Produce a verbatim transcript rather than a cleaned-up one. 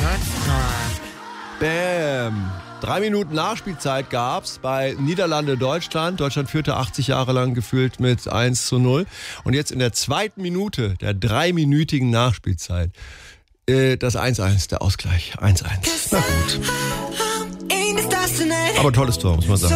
Bam. Drei Minuten Nachspielzeit gab's bei Niederlande-Deutschland. Deutschland führte achtzig Jahre lang gefühlt mit eins zu null. Und jetzt in der zweiten Minute der dreiminütigen Nachspielzeit äh, das eins eins, der Ausgleich. eins eins. Na gut. Aber tolles Tor, muss man sagen.